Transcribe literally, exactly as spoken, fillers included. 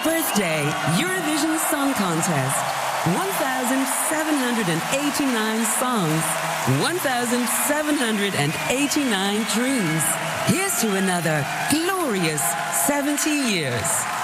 birthday Eurovision Song Contest. one thousand seven hundred eighty-nine songs. one thousand seven hundred eighty-nine dreams. Here's to another glorious seventy years.